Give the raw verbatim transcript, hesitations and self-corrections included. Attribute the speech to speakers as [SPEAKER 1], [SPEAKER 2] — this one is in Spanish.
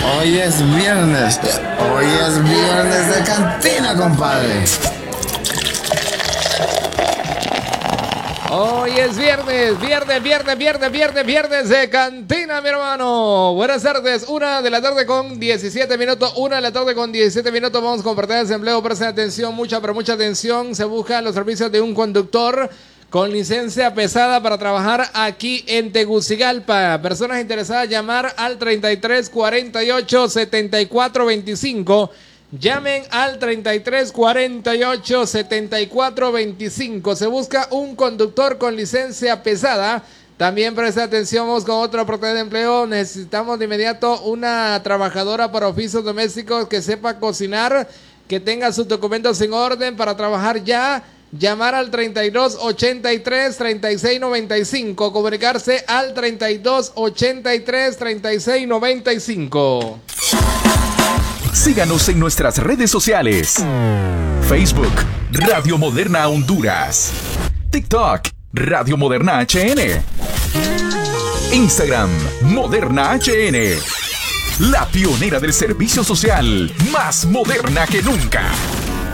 [SPEAKER 1] Hoy es viernes. Hoy es viernes de cantina, compadre.
[SPEAKER 2] Hoy es viernes, viernes, viernes, viernes, viernes, viernes de cantina, mi hermano. Buenas tardes, una de la tarde con diecisiete minutos, una de la tarde con diecisiete minutos. Vamos a compartir el desempleo, presten atención, mucha, pero mucha atención. Se buscan los servicios de un conductor con licencia pesada para trabajar aquí en Tegucigalpa. Personas interesadas, llamar al treinta y tres cuarenta y ocho setenta y cuatro veinticinco. Llamen al treinta y tres cuarenta y ocho setenta y cuatro veinticinco. Se busca un conductor con licencia pesada. También presta atención, vamos con otra oportunidad de empleo. Necesitamos de inmediato una trabajadora para oficios domésticos que sepa cocinar, que tenga sus documentos en orden para trabajar ya. Llamar al treinta y dos ochenta y tres treinta y seis noventa y cinco. Comunicarse al treinta y dos ochenta y tres treinta y seis noventa y cinco.
[SPEAKER 3] Síganos en nuestras redes sociales. Facebook, Radio Moderna Honduras. TikTok, Radio Moderna H N. Instagram, Moderna H N. La pionera del servicio social, más moderna que nunca.